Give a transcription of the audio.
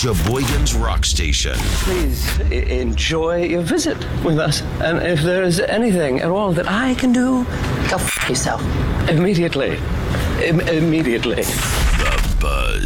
Sheboygan's Rock Station. Please enjoy your visit with us. And if there is anything at all that I can do, go f*** yourself. immediately. Immediately. The Buzz.